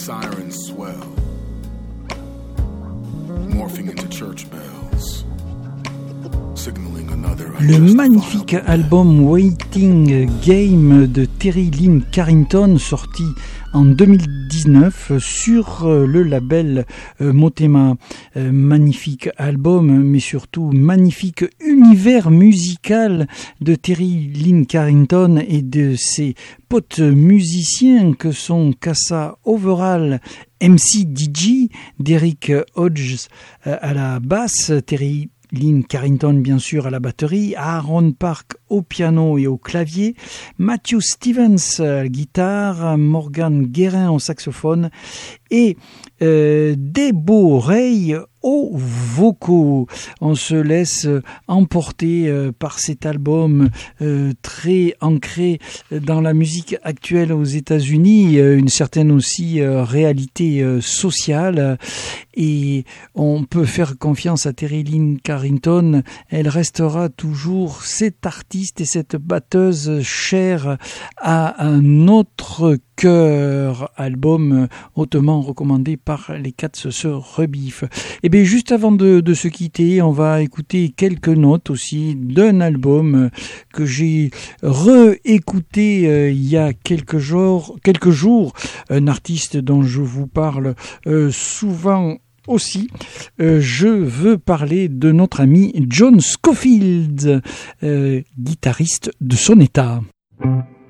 sirens swell, morphing into church bells. Le magnifique album Waiting Game de Terry Lynn Carrington, sorti en 2019 sur le label Motema. Magnifique album, mais surtout magnifique univers musical de Terry Lynn Carrington et de ses potes musiciens que sont Casa Overall, MC DJ, Derek Hodges à la basse, Terry Lynn Carrington bien sûr à la batterie, Aaron Park au piano et au clavier, Matthew Stevens à la guitare, Morgan Guérin au saxophone et Debo Ray aux vocaux. On se laisse emporter par cet album très ancré dans la musique actuelle aux États-Unis, une certaine aussi réalité sociale, et on peut faire confiance à Terry Lynn Carrington. Elle restera toujours cet artiste et cette batteuse chère à un autre cœur. Album hautement recommandé par les Cats se rebiffent. Et bien juste avant de se quitter, on va écouter quelques notes aussi d'un album que j'ai réécouté il y a quelques jours, un artiste dont je vous parle souvent aussi. Je veux parler de notre ami John Scofield, guitariste de Sonata.